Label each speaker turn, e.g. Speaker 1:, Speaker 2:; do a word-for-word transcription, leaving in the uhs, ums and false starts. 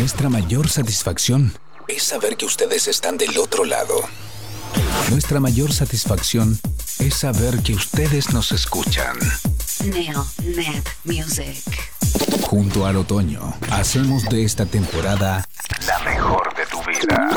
Speaker 1: Nuestra mayor satisfacción es saber que ustedes están del otro lado. Nuestra mayor satisfacción es saber que ustedes nos escuchan.
Speaker 2: Nailnet Music.
Speaker 1: Junto al otoño, hacemos de esta temporada la mejor de tu vida.